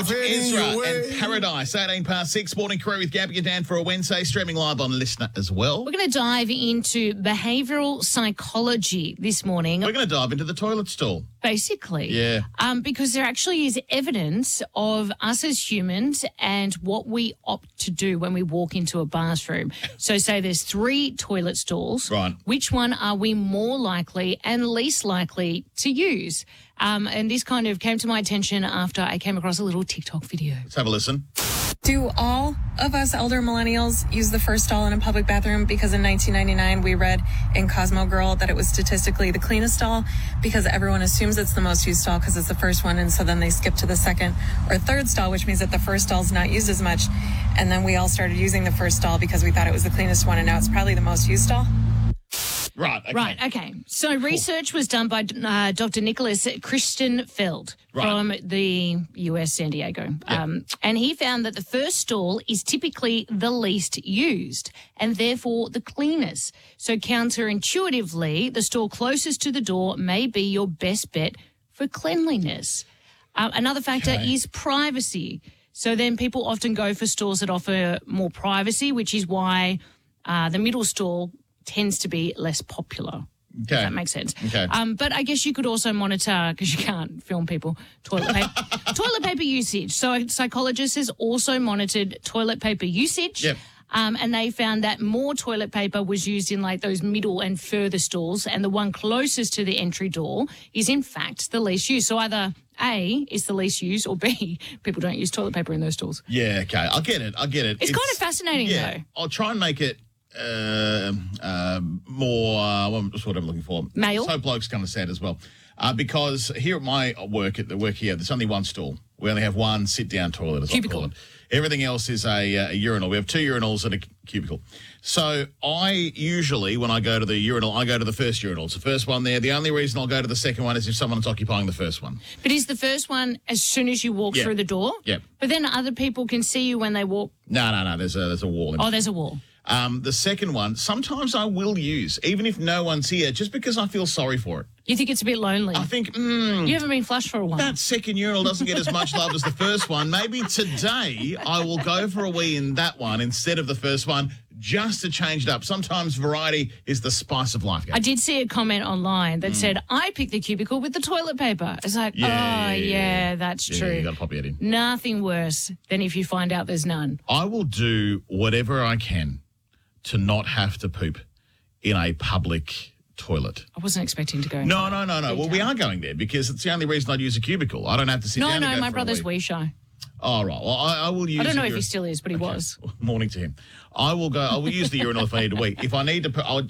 George Ezra and Paradise, 18 past 6. Morning Career with Gabby and Dan for a Wednesday, streaming live on Listener as well. We're going to dive into behavioural psychology this morning. We're going to dive into the toilet stall. Basically. Yeah. Because there actually is evidence of us as humans and what we opt to do when we walk into a bathroom. So say there's 3 toilet stalls. Right. Which one are we more likely and least likely to use? And this kind of came to my attention after I came across a little TikTok video. Let's have a listen. Do all of us elder millennials use the first stall in a public bathroom? Because in 1999, we read in Cosmo Girl that it was statistically the cleanest stall because everyone assumes it's the most used stall because it's the first one. And so then they skip to the second or third stall, which means that the first stall is not used as much. And then we all started using the first stall because we thought it was the cleanest one. And now it's probably the most used stall. Right, okay. So research was done by Dr. Nicholas Christenfeld from the US, San Diego. And he found that the first stall is typically the least used and therefore the cleanest. So counterintuitively, the stall closest to the door may be your best bet for cleanliness. Another factor is privacy. So then people often go for stalls that offer more privacy, which is why the middle stall tends to be less popular. Okay. If that makes sense. Okay. But I guess you could also monitor, because you can't film people, toilet paper usage. So a psychologist has also monitored toilet paper usage. Yep. And they found that more toilet paper was used in like those middle and further stalls, and the one closest to the entry door is in fact the least used. So either A, is the least used, or B, people don't use toilet paper in those stalls. Yeah, okay. I get it. It's kind of fascinating though. I'll try and make it more, what's what I'm looking for? Male? So blokes kind of sad as well. Because here at my work, here, there's only one stall. We only have one sit-down toilet, as Cubicle. I call it. Everything else is a urinal. We have 2 urinals and a cubicle. So I usually, when I go to the urinal, I go to the first urinal. It's the first one there. The only reason I'll go to the second one is if someone's occupying the first one. But is the first one as soon as you walk through the door? Yep. But then other people can see you when they walk. No. There's a wall. Oh, there's a wall. The second one, sometimes I will use, even if no one's here, just because I feel sorry for it. You think it's a bit lonely? I think, you haven't been flushed for a while. that second urinal doesn't get as much love as the first one. Maybe today I will go for a wee in that one instead of the first one, just to change it up. Sometimes variety is the spice of life. I did see a comment online that said, I picked the cubicle with the toilet paper. It's like, that's true. You got to pop your head in. Nothing worse than if you find out there's none. I will do whatever I can to not have to poop in a public toilet. I wasn't expecting to go. No. Well, we are going there because it's the only reason I'd use a cubicle. I don't have to sit down and go my for brother's a wee. wee shy. Oh, right. Well, I will use... I don't know if he still is, but he was. Morning to him. I will use the urinal if I need to wee. If I need to...